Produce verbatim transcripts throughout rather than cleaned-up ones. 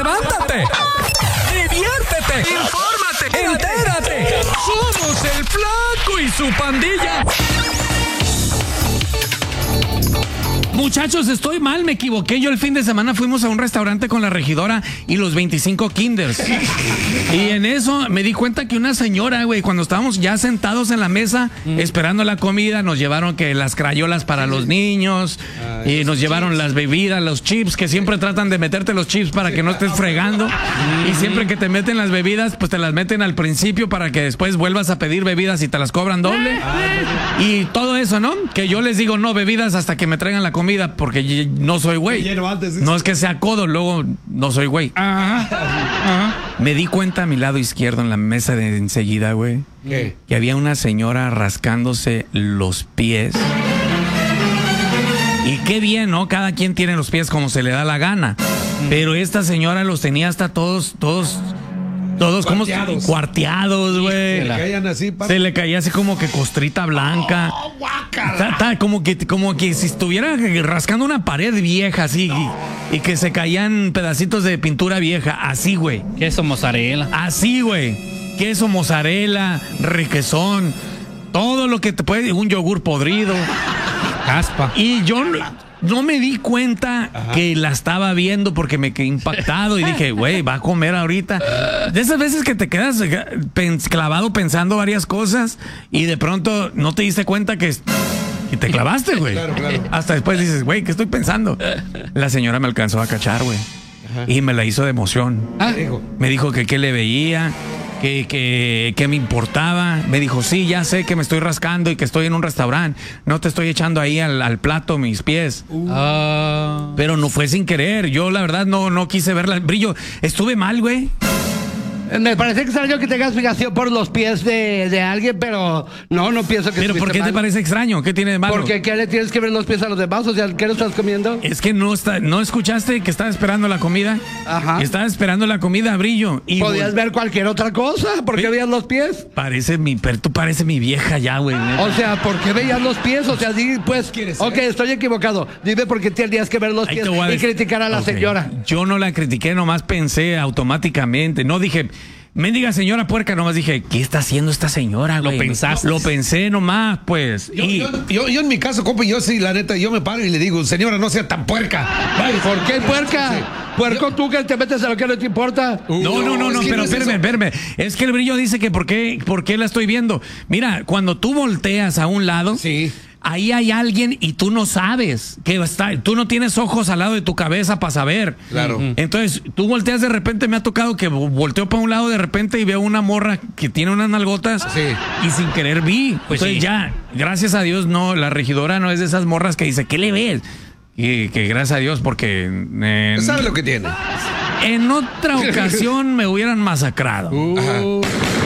levántate, diviértete, infórmate, entérate. Somos el Flaco y su pandilla. Muchachos, estoy mal, me equivoqué. Yo el fin de semana fuimos a un restaurante con la regidora y los veinticinco kinders. Y en eso me di cuenta que una señora, güey, cuando estábamos ya sentados en la mesa mm. esperando la comida, nos llevaron que las crayolas para los niños ah, y nos llevaron chips. Las bebidas, los chips, que siempre tratan de meterte los chips para que no estés fregando. Mm. Y siempre que te meten las bebidas, pues te las meten al principio para que después vuelvas a pedir bebidas y te las cobran doble. Ah, y todo eso, ¿no? Que yo les digo no bebidas hasta que me traigan la comida. Porque no soy güey. No es que sea codo, luego no soy güey. Ajá, ajá. Me di cuenta a mi lado izquierdo en la mesa de enseguida, güey, ¿qué? Que había una señora rascándose los pies. Y qué bien, ¿no? Cada quien tiene los pies como se le da la gana. Pero esta señora los tenía hasta todos, todos... Todos como cuarteados, güey. Se le caían así, se le caía así como que costrita blanca. Oh, ta, ta, como que como que si estuviera rascando una pared vieja así no. y, y que se caían pedacitos de pintura vieja, así, güey. Queso mozzarella. Así, güey. Queso mozzarella, requesón, todo lo que te puede, un yogur podrido. Caspa. Y yo no me di cuenta Ajá. que la estaba viendo porque me quedé impactado y dije, güey, va a comer ahorita. De esas veces que te quedas clavado pensando varias cosas y de pronto no te diste cuenta que... Y te clavaste, güey. Claro, claro. Hasta después dices, güey, ¿qué estoy pensando? La señora me alcanzó a cachar, güey. Y me la hizo de emoción. Ah. Me dijo que qué le veía... Que, que, que me importaba. Me dijo, sí, ya sé que me estoy rascando y que estoy en un restaurante. No te estoy echando ahí al, al plato mis pies. Uh. Pero no fue sin querer. Yo, la verdad, no, no quise verla. Brillo, estuve mal, güey. Me parece extraño que tengas fijación por los pies de, de alguien, pero no, no pienso que ¿Pero por qué mal. Te parece extraño? ¿Qué tiene de malo? Porque ¿qué le tienes que ver los pies a los demás? O sea, ¿qué no estás comiendo? Es que no está, ¿no escuchaste que estaba esperando la comida? Ajá. Estaba esperando la comida, Brillo. Y podías ver cualquier otra cosa. ¿Por qué veías los pies? Parece mi, pero tú pareces mi vieja ya, güey. O sea, ¿por qué veías los pies? O sea, di, pues, ok, estoy equivocado. Dime por qué tenías que ver los pies y criticar a la okay. señora. Yo no la critiqué, nomás pensé automáticamente. No dije... Mendiga señora puerca, nomás dije, ¿qué está haciendo esta señora, güey? Lo pensaste. Lo pensé nomás, pues. Yo, y... yo, yo, yo en mi caso, compa, yo sí, la neta, yo me paro y le digo, señora, no sea tan puerca. Ay, ¿por qué puerca? Sí. Puerco, yo... tú que te metes a lo que no te importa. Uh, no, no, no, no, pero espérame, espérame. Es que el Brillo dice que por qué, por qué la estoy viendo. Mira, cuando tú volteas a un lado... Sí. Ahí hay alguien y tú no sabes que está, tú no tienes ojos al lado de tu cabeza para saber. Claro. Entonces, tú volteas de repente, me ha tocado que volteo para un lado de repente y veo una morra que tiene unas nalgotas sí. y sin querer vi. Pues Entonces sí. ya, gracias a Dios, no, la regidora no es de esas morras que dice, ¿qué le ves? Y que gracias a Dios porque... Eh, ¿sabe lo que tiene? En otra ocasión me hubieran masacrado. Uh.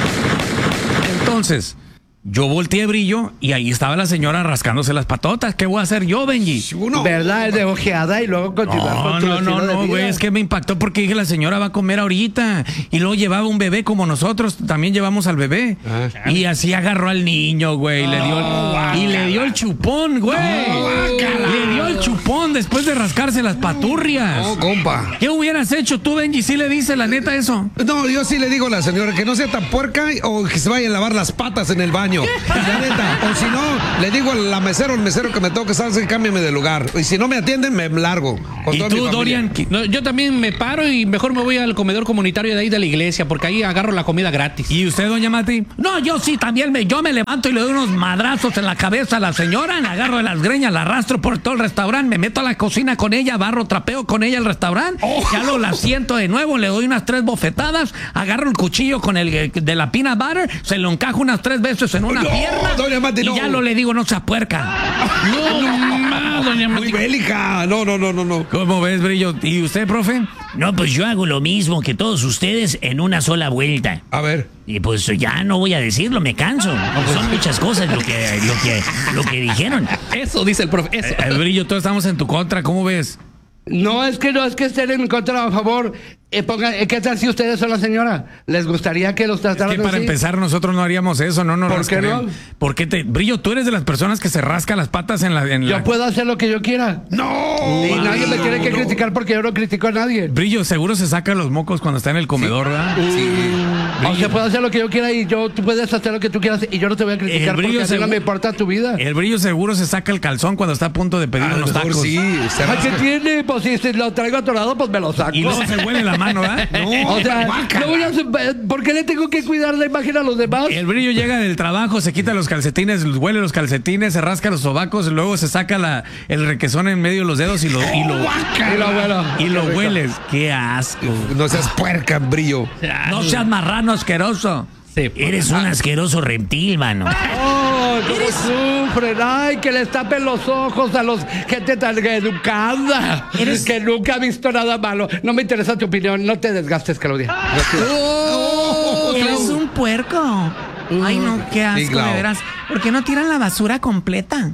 Entonces... Yo volteé, Brillo, y ahí estaba la señora rascándose las patotas. ¿Qué voy a hacer yo, Benji? Uno. ¿Verdad? De ojeada y luego continuar no, con tu No, no, no, güey, es que me impactó porque dije, la señora va a comer ahorita. Y luego llevaba un bebé como nosotros, también llevamos al bebé. Ah, y así agarró al niño, güey, oh, le dio el, y le dio el chupón, güey. Oh, le dio el chupón después de rascarse las paturrias. No, oh, compa. ¿Qué hubieras hecho tú, Benji? ¿Sí le dices la neta eso? No, yo sí le digo a la señora que no sea tan puerca o que se vaya a lavar las patas en el baño. La neta, o si no, le digo a la mesero, al mesero que me toque, sabes que cámbiame de lugar. Y si no me atienden, me largo. ¿Y tú, Dorian? No, yo también me paro y mejor me voy al comedor comunitario de ahí de la iglesia, porque ahí agarro la comida gratis. ¿Y usted, doña Mati? No, yo sí, también me, yo me levanto y le doy unos madrazos en la cabeza a la señora, le agarro de las greñas, la arrastro por todo el restaurante, me meto a la cocina con ella, barro, trapeo con ella el restaurante, oh. ya lo la siento de nuevo, le doy unas tres bofetadas, agarro el cuchillo con el de la peanut butter, se lo encajo unas tres veces en una no. pierna. Doña Mati, y no. ya lo le digo, no se puerca. No, no, no, doña Mati. Muy bélica. No, no, no, no, no. ¿Cómo ves, Brillo? ¿Y usted, profe? No, pues yo hago lo mismo que todos ustedes en una sola vuelta. A ver. Y pues ya no voy a decirlo, me canso. Son muchas cosas lo que, lo que, lo que dijeron. Eso dice el profe. Eso. Eh, eh, Brillo, todos estamos en tu contra, ¿cómo ves? No, es que no es que estén en contra o a favor. Eh, ponga, eh, ¿qué tal si ustedes son la señora? ¿Les gustaría que los trataran Es que para así? empezar, nosotros no haríamos eso, no nos ¿Por qué rascaríamos. no? ¿Por qué te, Brillo, tú eres de las personas que se rasca las patas en la... En Yo la... puedo hacer lo que yo quiera. ¡No! Y nadie me tiene que criticar porque yo no critico a nadie. Brillo, seguro se saca los mocos cuando está en el comedor, ¿verdad? O sea, puedo hacer lo que yo quiera y yo, tú puedes hacer lo que tú quieras y yo no te voy a criticar El Brillo porque a mí no seguro- me importa tu vida. El Brillo seguro se saca el calzón cuando está a punto de pedir A lo unos mejor tacos. sí. se Ay, ¿qué rasca. tiene? Pues si, si lo traigo atorado, pues me lo saco. Y luego se huele la mano, ¿verdad? O sea, no voy a hacer- ¿por qué le tengo que cuidar la imagen a los demás? El Brillo llega del trabajo, se quita los calcetines, los huele los calcetines, se rasca los sobacos, luego se saca la, el requesón en medio de los dedos y lo, y lo, Y lo bueno. y lo hueles. ¡Qué asco! No seas puerca, Brillo. No seas marrano asqueroso. Sí. Eres un asqueroso reptil, mano. ¡Oh, cómo sufren! ¡Ay, que les tapen los ojos a los gente tan educada! Que nunca ha visto nada malo. No me interesa tu opinión. No te desgastes, Claudia. Eres un puerco. Ay, no, qué asco, Clau. de veras. ¿Por qué no tiran la basura completa?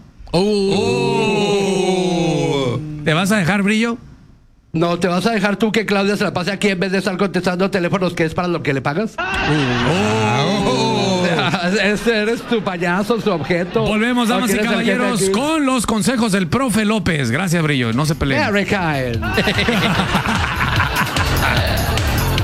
¿Te vas a dejar, Brillo? ¿No te vas a dejar tú que Claudia se la pase aquí en vez de estar contestando teléfonos que es para lo que le pagas? Ese eres tu payaso, su objeto. Volvemos, ¿O damas y quieres el jefe caballeros, aquí? con los consejos del profe López. Gracias, Brillo. No se peleen. Very kind.